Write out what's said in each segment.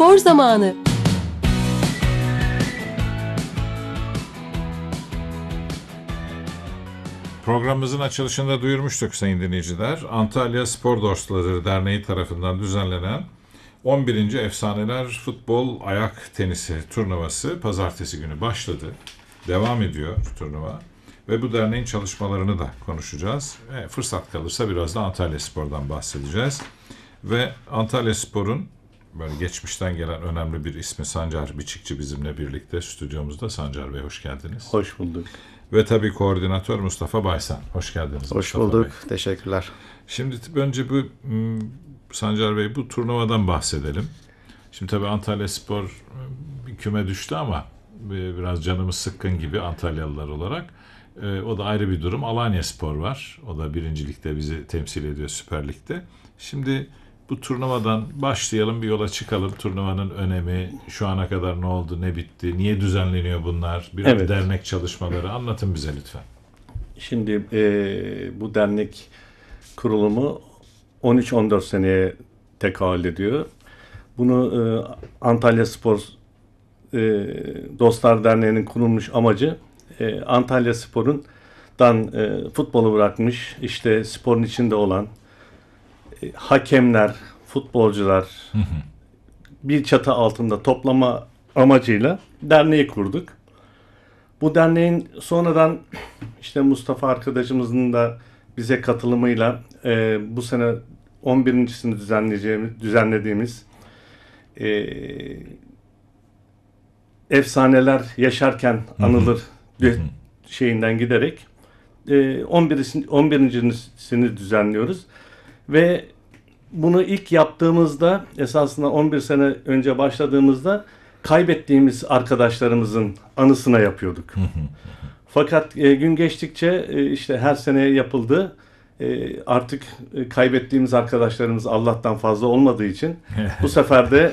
Spor zamanı. Programımızın açılışında duyurmuştuk sayın dinleyiciler. Antalya Spor Dostları Derneği tarafından düzenlenen 11. Efsaneler Futbol Ayak Tenisi turnuvası pazartesi günü başladı. Devam ediyor turnuva. Ve bu derneğin çalışmalarını da konuşacağız. Fırsat kalırsa biraz da Antalya Spor'dan bahsedeceğiz. Ve Antalya Spor'un böyle geçmişten gelen önemli bir ismi Sancar Biçikçi bizimle birlikte stüdyomuzda. Sancar Bey hoş geldiniz. Hoş bulduk. Ve tabii koordinatör Mustafa Baysan. Hoş geldiniz. Hoş Mustafa bulduk. Bey. Teşekkürler. Şimdi önce bu Sancar Bey bu turnuvadan bahsedelim. Şimdi tabii Antalya Spor bir küme düştü ama biraz canımız sıkkın gibi Antalyalılar olarak. O da ayrı bir durum. Alanya Spor var. O da birincilikte bizi temsil ediyor Süper Lig'de. Şimdi bu turnuvadan başlayalım, bir yola çıkalım. Turnuvanın önemi, şu ana kadar ne oldu, ne bitti, niye düzenleniyor bunlar? Biraz dernek çalışmaları anlatın bize lütfen. Şimdi bu dernek kurulumu 13-14 seneye tekabül ediyor. Bunu Antalya Spor Dostlar Derneği'nin kurulmuş amacı Antalya Spor'un futbolu bırakmış, işte sporun içinde olan hakemler, futbolcular bir çatı altında toplama amacıyla derneği kurduk. Bu derneğin sonradan işte Mustafa arkadaşımızın da bize katılımıyla bu sene 11.sini düzenlediğimiz efsaneler yaşarken anılır şeyinden giderek 11.sini düzenliyoruz. Ve bunu ilk yaptığımızda esasında 11 sene önce başladığımızda kaybettiğimiz arkadaşlarımızın anısına yapıyorduk. Fakat gün geçtikçe işte her sene yapıldı. Artık kaybettiğimiz arkadaşlarımız Allah'tan fazla olmadığı için bu sefer de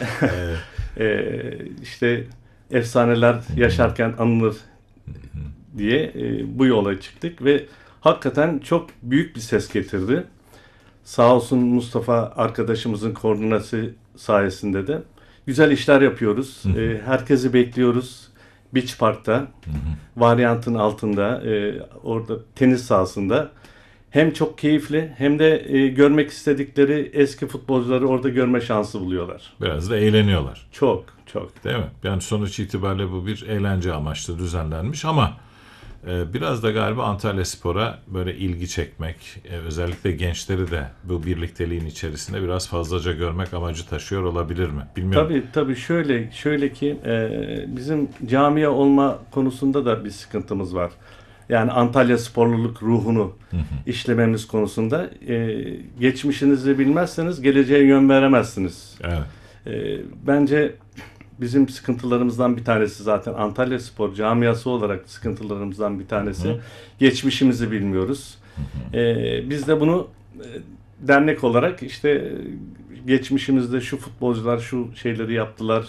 işte efsaneler yaşarken anılır diye bu yola çıktık ve hakikaten çok büyük bir ses getirdi. Sağ olsun Mustafa arkadaşımızın koordinası sayesinde de güzel işler yapıyoruz. Herkesi bekliyoruz. Beach Park'ta, varyantın altında, orada tenis sahasında. Hem çok keyifli hem de görmek istedikleri eski futbolcuları orada görme şansı buluyorlar. Biraz da eğleniyorlar. Çok. Değil mi? Yani sonuç itibariyle bu bir eğlence amaçlı düzenlenmiş ama biraz da galiba Antalya Spor'a böyle ilgi çekmek, özellikle gençleri de bu birlikteliğin içerisinde biraz fazlaca görmek amacı taşıyor olabilir mi? Bilmiyorum. Tabii şöyle ki bizim camia olma konusunda da bir sıkıntımız var. Yani Antalya sporluluk ruhunu işlememiz konusunda geçmişinizi bilmezseniz geleceğe yön veremezsiniz. Evet. Bence bizim sıkıntılarımızdan bir tanesi zaten Antalya Spor camiası olarak sıkıntılarımızdan bir tanesi. Geçmişimizi bilmiyoruz. Biz de bunu dernek olarak işte geçmişimizde şu futbolcular şu şeyleri yaptılar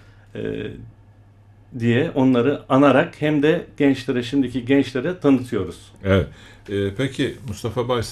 diye onları anarak hem de şimdiki gençlere tanıtıyoruz. Evet. Peki Mustafa Bay